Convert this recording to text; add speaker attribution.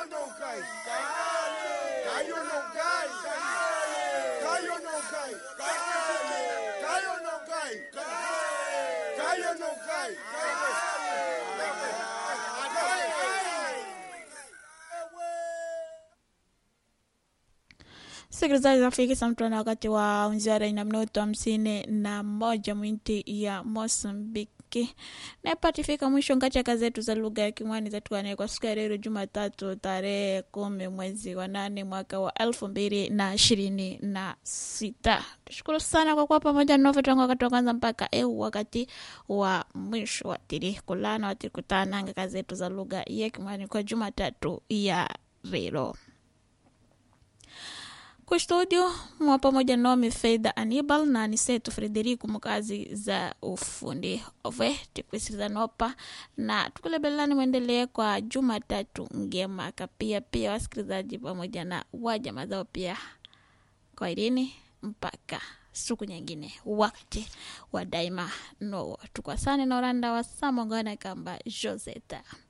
Speaker 1: Sikilizaji rafiki, samtuna wakati wa unziara ina minuto 51 mwinti ya Mosambiki. Na patifika mwisho ngati ya kazetu za lugha ya Kimwani za tuwane kwa siku ya leo Jumatatu tarehe 10 mwezi wa 8 mwaka wa 2026. Tushukuru sana kwa kuwa pamoja nasi tangu wakati wa kwanza mpaka wakati wa mwisho wa tiri kulana wa kutana na kazetu za lugha ya Kimwani kwa Jumatatu ya leo. Kwa studio mwa pamoja nami Faida Anibal na Niseto Frederico mkazi za ufundi. Ove tukwisiza nopa na tukulebelani mwendelee kwa Jumatatu ngema pia wasikilizaji pamoja na wajama zao pia kwa irini mpaka siku nyingine wakati wa daima no tukwasane na Oranda wa Samongana kamba Joseta.